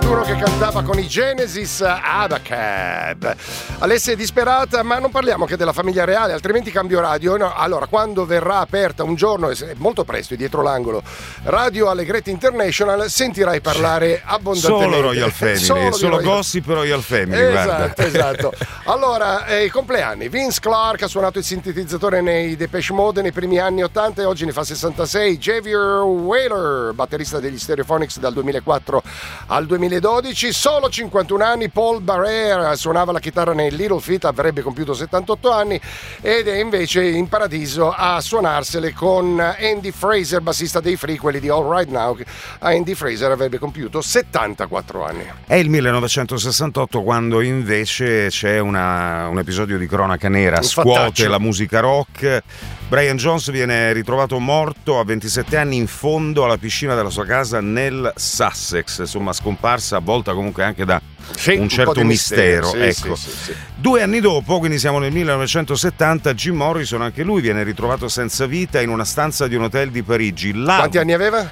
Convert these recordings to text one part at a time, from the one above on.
1971 che cantava con i Genesis Abacab. Alessia è disperata, ma non parliamo che della famiglia reale, altrimenti cambio radio. No, allora, quando verrà aperta un giorno, molto presto, dietro l'angolo, Radio Allegretti International, sentirai parlare abbondantemente. Solo Royal Family, solo Gossip Royal Family. Esatto, esatto. Allora, i compleanni. Vince Clarke ha suonato il sintetizzatore nei Depeche Mode nei primi anni 80 e oggi ne fa 66. Javier Wheeler, batterista degli Stereophonics dal 2004 al 2012, solo 51 anni. Paul Barrera suonava la chitarra nei Little Feat, avrebbe compiuto 78 anni ed è invece in paradiso a suonarsele con Andy Fraser, bassista dei Free, quelli di All Right Now. Andy Fraser avrebbe compiuto 74 anni. È il 1968 quando invece c'è un episodio di cronaca nera, scuote la musica rock. Brian Jones viene ritrovato morto a 27 anni in fondo alla piscina della sua casa nel Sussex, insomma scomparsa avvolta comunque anche da un certo mistero. Sì, ecco. sì. 2 anni dopo, quindi siamo nel 1970, Jim Morrison, anche lui viene ritrovato senza vita in una stanza di un hotel di Parigi. Quanti anni aveva?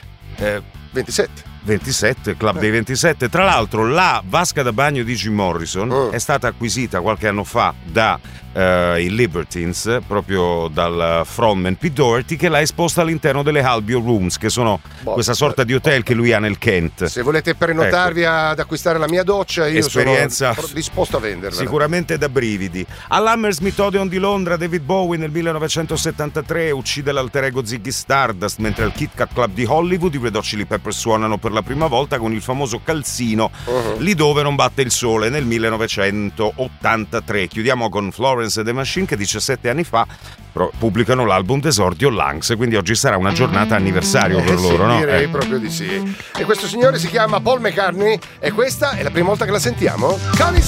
27, Club dei 27. Tra l'altro la vasca da bagno di Jim Morrison è stata acquisita qualche anno fa da i Libertines, proprio dal frontman Pete Doherty, che l'ha esposta all'interno delle Albio Rooms, che sono questa sorta di hotel che lui ha nel Kent. Se volete prenotarvi ad acquistare la mia doccia, io esperienza sono disposto a venderla. Sicuramente da brividi. All'Hammersmith Odeon di Londra, David Bowie nel 1973 uccide l'alter ego Ziggy Stardust, mentre al Kit Kat Club di Hollywood i Red Hot Chili Peppers suonano per la prima volta con il famoso calzino Lì dove non batte il sole nel 1983. Chiudiamo con Florence and the Machine, che 17 anni fa pubblicano l'album d'esordio Lungs, quindi oggi sarà una giornata anniversario per loro, no? Direi proprio di sì. E questo signore si chiama Paul McCartney e questa è la prima volta che la sentiamo.